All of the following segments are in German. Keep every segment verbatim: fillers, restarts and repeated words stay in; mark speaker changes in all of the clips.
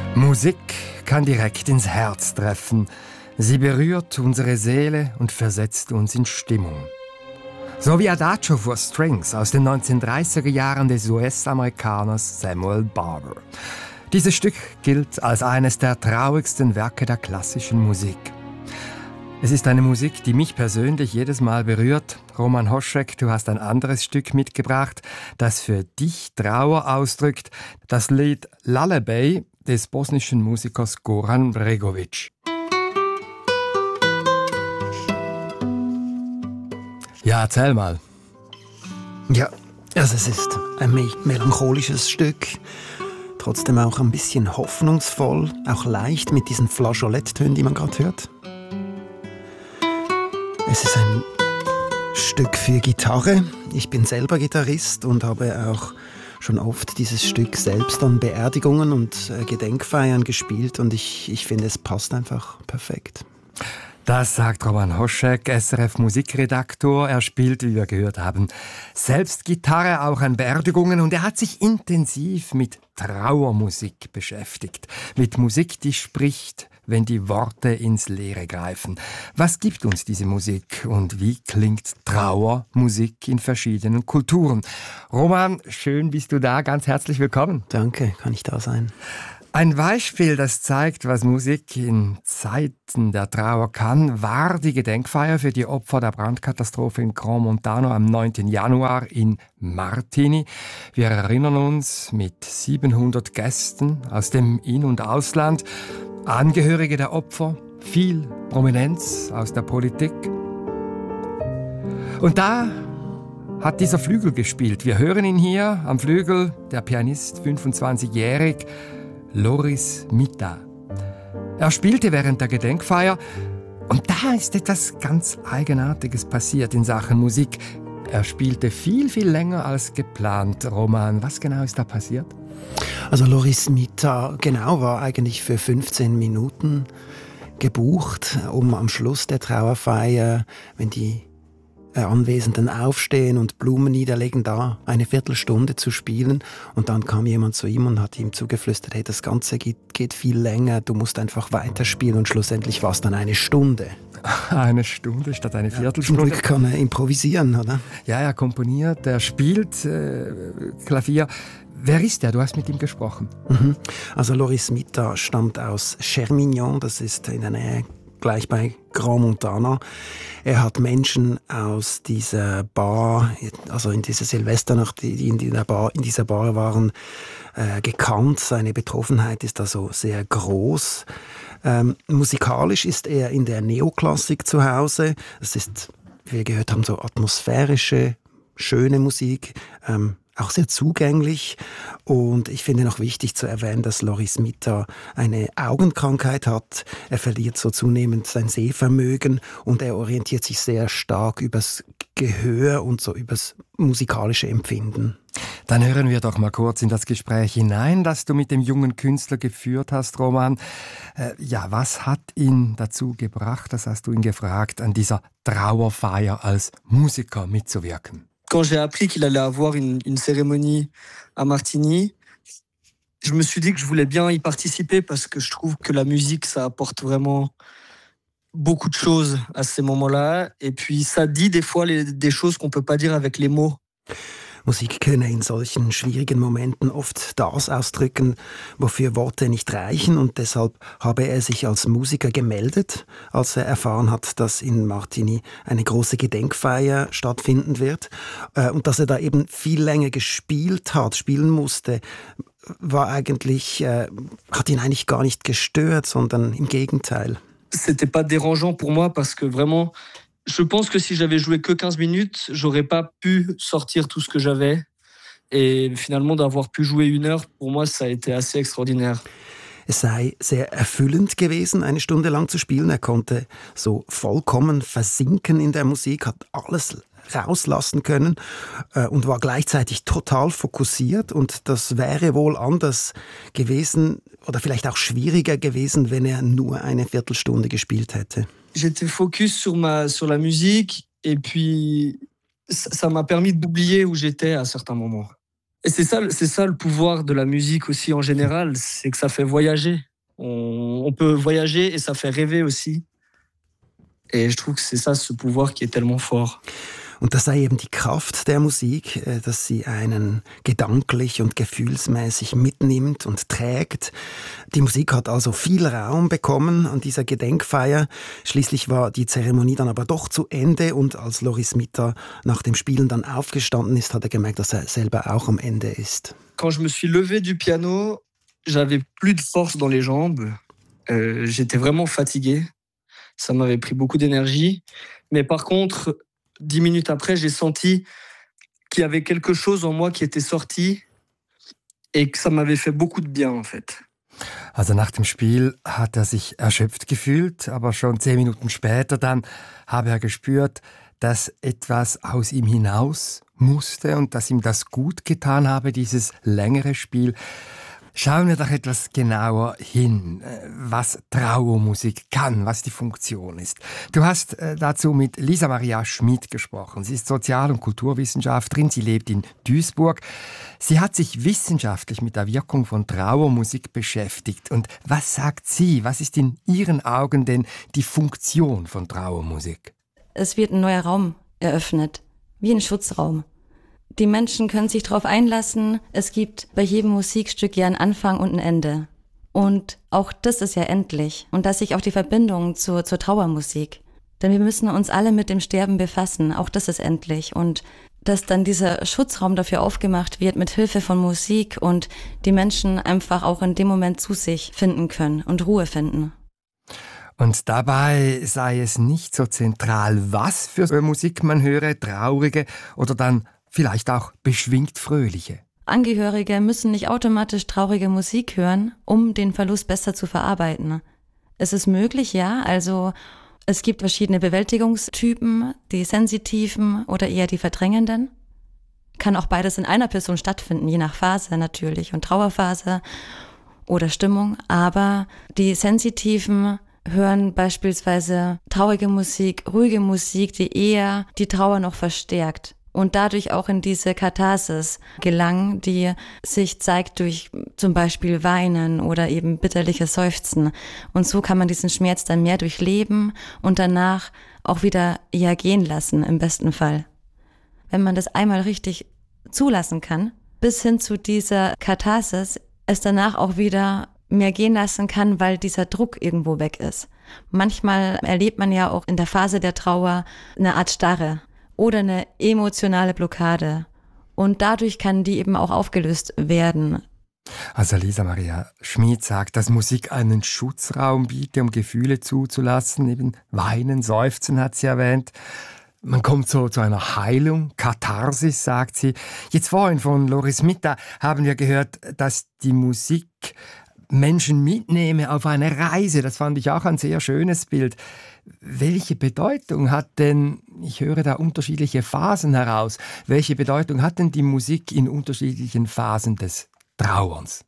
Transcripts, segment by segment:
Speaker 1: Musik kann direkt ins Herz treffen. Sie berührt unsere Seele und versetzt uns in Stimmung. So wie Adagio for Strings aus den neunzehnhundertdreißiger Jahren des U S-Amerikaners Samuel Barber. Dieses Stück gilt als eines der traurigsten Werke der klassischen Musik. Es ist eine Musik, die mich persönlich jedes Mal berührt. Roman Hošek, du hast ein anderes Stück mitgebracht, das für dich Trauer ausdrückt. Das Lied Lullaby des bosnischen Musikers Goran Bregović. Ja, erzähl mal.
Speaker 2: Ja, also es ist ein me- melancholisches Stück, trotzdem auch ein bisschen hoffnungsvoll, auch leicht mit diesen Flageoletttönen, die man gerade hört. Es ist ein Stück für Gitarre. Ich bin selber Gitarrist und habe auch schon oft dieses Stück selbst an Beerdigungen und Gedenkfeiern gespielt und ich, ich finde, es passt einfach perfekt.
Speaker 1: Das sagt Roman Hošek, S R F-Musikredaktor. Er spielt, wie wir gehört haben, selbst Gitarre, auch an Beerdigungen. Und er hat sich intensiv mit Trauermusik beschäftigt. Mit Musik, die spricht, wenn die Worte ins Leere greifen. Was gibt uns diese Musik und wie klingt Trauermusik in verschiedenen Kulturen? Roman, schön bist du da. Ganz herzlich willkommen.
Speaker 2: Danke, kann ich da sein.
Speaker 1: Ein Beispiel, das zeigt, was Musik in Zeiten der Trauer kann, war die Gedenkfeier für die Opfer der Brandkatastrophe in Grand Montano am neunten Januar in Martigny. Wir erinnern uns mit siebenhundert Gästen aus dem In- und Ausland, Angehörige der Opfer, viel Prominenz aus der Politik. Und da hat dieser Flügel gespielt. Wir hören ihn hier am Flügel, der Pianist, fünfundzwanzigjährig, Loris Mita. Er spielte während der Gedenkfeier und da ist etwas ganz Eigenartiges passiert in Sachen Musik. Er spielte viel, viel länger als geplant. Roman, was genau ist da passiert?
Speaker 2: Also Loris Mita, genau, war eigentlich für fünfzehn Minuten gebucht, um am Schluss der Trauerfeier, wenn die Anwesenden aufstehen und Blumen niederlegen, da eine Viertelstunde zu spielen. Und dann kam jemand zu ihm und hat ihm zugeflüstert, hey, das Ganze geht, geht viel länger, du musst einfach weiterspielen. Und schlussendlich war es dann eine Stunde.
Speaker 1: Eine Stunde statt eine Viertelstunde.
Speaker 2: Zum Glück kann er improvisieren, oder?
Speaker 1: Ja, er komponiert, er spielt äh, Klavier. Wer ist der? Du hast mit ihm gesprochen.
Speaker 2: Mhm. Also Loris Mita stammt aus Chermignon, das ist in der Nähe gleich bei Grand Montana. Er hat Menschen aus dieser Bar, also in dieser Silvesternacht, die in dieser Bar, in dieser Bar waren, äh, gekannt. Seine Betroffenheit ist also sehr groß. Ähm, musikalisch ist er in der Neoklassik zu Hause. Es ist, wie wir gehört haben, so atmosphärische, schöne Musik, ähm, auch sehr zugänglich. Und ich finde noch wichtig zu erwähnen, dass Loris Mita eine Augenkrankheit hat. Er verliert so zunehmend sein Sehvermögen und er orientiert sich sehr stark übers Gehör und so übers musikalische Empfinden.
Speaker 1: Dann hören wir doch mal kurz in das Gespräch hinein, das du mit dem jungen Künstler geführt hast, Roman. Äh, ja, was hat ihn dazu gebracht, das hast du ihn gefragt, an dieser Trauerfeier als Musiker mitzuwirken?
Speaker 3: Quand j'ai appris qu'il allait avoir une, une cérémonie à Martigny, je me suis dit que je voulais bien y participer parce que je trouve que la musique, ça apporte vraiment beaucoup de choses à ces moments-là. Et puis, ça dit des fois les, des choses qu'on peut pas dire avec les mots.
Speaker 2: Musik könne in solchen schwierigen Momenten oft das ausdrücken, wofür Worte nicht reichen, und deshalb habe er sich als Musiker gemeldet, als er erfahren hat, dass in Martigny eine große Gedenkfeier stattfinden wird, und dass er da eben viel länger gespielt hat, spielen musste, war eigentlich, äh, hat ihn eigentlich gar nicht gestört, sondern im Gegenteil.
Speaker 3: C'était pas dérangeant pour moi parce que vraiment, je pense que si j'avais joué que quinze minutes, j'aurais pas pu sortir tout ce que j'avais. Et finalement, d'avoir pu jouer une heure, pour moi, ça a été assez extraordinaire.
Speaker 2: Es sei sehr erfüllend gewesen, eine Stunde lang zu spielen. Er konnte so vollkommen versinken in der Musik, hat alles rauslassen können äh, und war gleichzeitig total fokussiert. Und das wäre wohl anders gewesen oder vielleicht auch schwieriger gewesen, wenn er nur eine Viertelstunde gespielt hätte.
Speaker 3: J'étais focus sur ma sur la musique et puis ça m'a permis d'oublier où j'étais à certains moments. Et c'est ça, c'est ça le pouvoir de la musique aussi en général, c'est que ça fait voyager. On, on peut voyager et ça fait rêver aussi. Et je trouve que c'est ça, ce pouvoir qui est tellement fort.
Speaker 2: Und das sei eben die Kraft der Musik, dass sie einen gedanklich und gefühlsmäßig mitnimmt und trägt. Die Musik hat also viel Raum bekommen an dieser Gedenkfeier. Schließlich war die Zeremonie dann aber doch zu Ende und als Loris Mitta nach dem Spielen dann aufgestanden ist, hat er gemerkt, dass er selber auch am Ende ist.
Speaker 3: Quand je me suis levé du piano, j'avais plus de force dans les jambes. Euh, j'étais vraiment fatigué. Ça m'avait pris beaucoup d'énergie. Mais par contre, dix minutes après, j'ai senti qu'il y avait quelque chose en moi qui était sorti et que ça m'avait fait beaucoup de bien, en fait.
Speaker 1: Also nach dem Spiel hat er sich erschöpft gefühlt, aber schon zehn Minuten später dann habe er gespürt, dass etwas aus ihm hinaus musste und dass ihm das gut getan habe, dieses längere Spiel. Schauen wir doch etwas genauer hin, was Trauermusik kann, was die Funktion ist. Du hast dazu mit Lisa Maria Schmid gesprochen. Sie ist Sozial- und Kulturwissenschaftlerin, sie lebt in Duisburg. Sie hat sich wissenschaftlich mit der Wirkung von Trauermusik beschäftigt. Und was sagt sie, was ist in ihren Augen denn die Funktion von Trauermusik?
Speaker 4: Es wird ein neuer Raum eröffnet, wie ein Schutzraum. Die Menschen können sich darauf einlassen. Es gibt bei jedem Musikstück ja einen Anfang und ein Ende. Und auch das ist ja endlich. Und dass sich auch die Verbindung zur, zur Trauermusik. Denn wir müssen uns alle mit dem Sterben befassen. Auch das ist endlich. Und dass dann dieser Schutzraum dafür aufgemacht wird mit Hilfe von Musik und die Menschen einfach auch in dem Moment zu sich finden können und Ruhe finden.
Speaker 1: Und dabei sei es nicht so zentral, was für Musik man höre, traurige oder dann vielleicht auch beschwingt fröhliche.
Speaker 4: Angehörige müssen nicht automatisch traurige Musik hören, um den Verlust besser zu verarbeiten. Es ist möglich, ja, also es gibt verschiedene Bewältigungstypen, die sensitiven oder eher die verdrängenden. Kann auch beides in einer Person stattfinden, je nach Phase natürlich und Trauerphase oder Stimmung. Aber die sensitiven hören beispielsweise traurige Musik, ruhige Musik, die eher die Trauer noch verstärkt. Und dadurch auch in diese Katharsis gelangen, die sich zeigt durch zum Beispiel Weinen oder eben bitterliches Seufzen. Und so kann man diesen Schmerz dann mehr durchleben und danach auch wieder eher gehen lassen, im besten Fall. Wenn man das einmal richtig zulassen kann, bis hin zu dieser Katharsis, es danach auch wieder mehr gehen lassen kann, weil dieser Druck irgendwo weg ist. Manchmal erlebt man ja auch in der Phase der Trauer eine Art Starre oder eine emotionale Blockade. Und dadurch kann die eben auch aufgelöst werden.
Speaker 1: Also Lisa Maria Schmid sagt, dass Musik einen Schutzraum bietet, um Gefühle zuzulassen. Eben Weinen, Seufzen hat sie erwähnt. Man kommt so zu einer Heilung, Katharsis, sagt sie. Jetzt vorhin von Loris Mitta haben wir gehört, dass die Musik Menschen mitnehme auf eine Reise. Das fand ich auch ein sehr schönes Bild. Welche Bedeutung hat denn, ich höre da unterschiedliche Phasen heraus, welche Bedeutung hat denn die Musik in unterschiedlichen Phasen des Trauerns?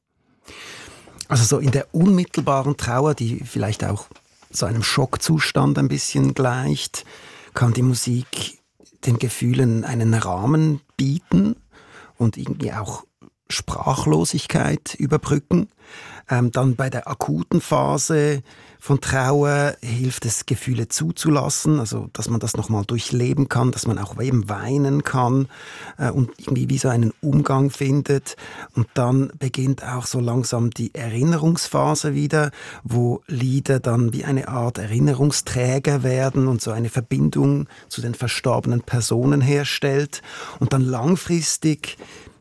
Speaker 2: Also so in der unmittelbaren Trauer, die vielleicht auch so einem Schockzustand ein bisschen gleicht, kann die Musik den Gefühlen einen Rahmen bieten und irgendwie auch Sprachlosigkeit überbrücken. Ähm, dann bei der akuten Phase von Trauer hilft es, Gefühle zuzulassen, also dass man das nochmal durchleben kann, dass man auch eben weinen kann äh, und irgendwie wie so einen Umgang findet. Und dann beginnt auch so langsam die Erinnerungsphase wieder, wo Lieder dann wie eine Art Erinnerungsträger werden und so eine Verbindung zu den verstorbenen Personen herstellt. Und dann langfristig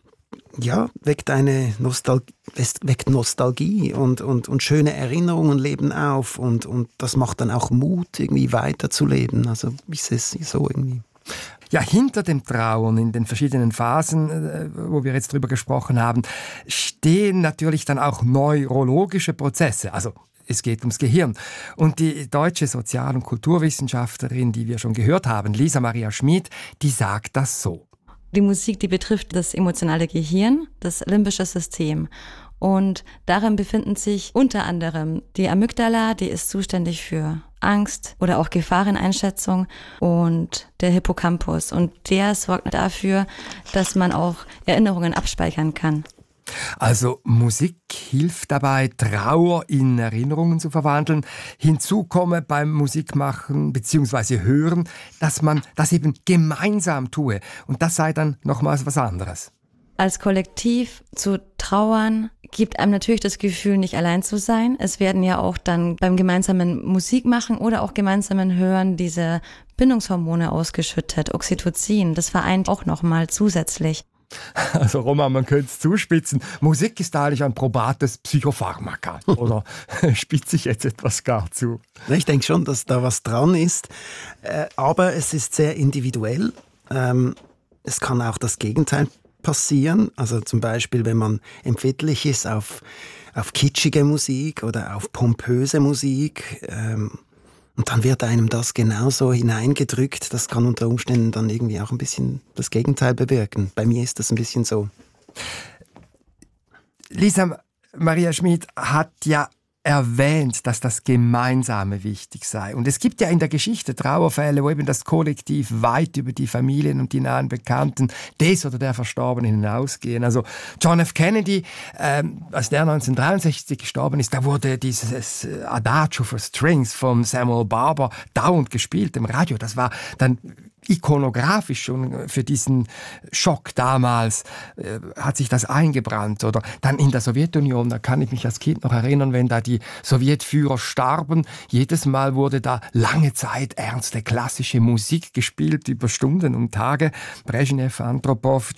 Speaker 2: ja, weckt eine Nostalgie, weckt Nostalgie und, und, und schöne Erinnerungen leben auf und, und das macht dann auch Mut, irgendwie weiterzuleben. Also ich sehe es so irgendwie.
Speaker 1: Ja, hinter dem Trauern in den verschiedenen Phasen, wo wir jetzt drüber gesprochen haben, stehen natürlich dann auch neurologische Prozesse. Also es geht ums Gehirn. Und die deutsche Sozial- und Kulturwissenschaftlerin, die wir schon gehört haben, Lisa Maria Schmid, die sagt das so.
Speaker 4: Die Musik, die betrifft das emotionale Gehirn, das limbische System. Und darin befinden sich unter anderem die Amygdala, die ist zuständig für Angst oder auch Gefahreneinschätzung, und der Hippocampus. Und der sorgt dafür, dass man auch Erinnerungen abspeichern kann.
Speaker 1: Also Musik hilft dabei, Trauer in Erinnerungen zu verwandeln. Hinzu komme beim Musikmachen bzw. Hören, dass man das eben gemeinsam tue. Und das sei dann nochmals was anderes.
Speaker 4: Als Kollektiv zu trauern gibt einem natürlich das Gefühl, nicht allein zu sein. Es werden ja auch dann beim gemeinsamen Musikmachen oder auch gemeinsamen Hören diese Bindungshormone ausgeschüttet, Oxytocin. Das vereint auch nochmal zusätzlich.
Speaker 1: Also Roman, man könnte es zuspitzen. Musik ist eigentlich ein probates Psychopharmaka. Oder spitze ich jetzt etwas gar zu?
Speaker 2: Ich denke schon, dass da was dran ist. Aber es ist sehr individuell. Es kann auch das Gegenteil passieren. Also zum Beispiel, wenn man empfindlich ist auf, auf kitschige Musik oder auf pompöse Musik. Und dann wird einem das genauso hineingedrückt. Das kann unter Umständen dann irgendwie auch ein bisschen das Gegenteil bewirken. Bei mir ist das ein bisschen so.
Speaker 1: Lisa Maria Schmid hat ja erwähnt, dass das Gemeinsame wichtig sei. Und es gibt ja in der Geschichte Trauerfälle, wo eben das Kollektiv weit über die Familien und die nahen Bekannten des oder der Verstorbenen hinausgehen. Also John F. Kennedy, ähm, als der neunzehnhundertdreiundsechzig gestorben ist, da wurde dieses Adagio for Strings von Samuel Barber dauernd gespielt im Radio. Das war dann ikonografisch schon für diesen Schock damals, äh, hat sich das eingebrannt. Oder dann in der Sowjetunion, da kann ich mich als Kind noch erinnern, wenn da die Sowjetführer starben, jedes Mal wurde da lange Zeit ernste klassische Musik gespielt, über Stunden und Tage. Brezhnev, Andropov,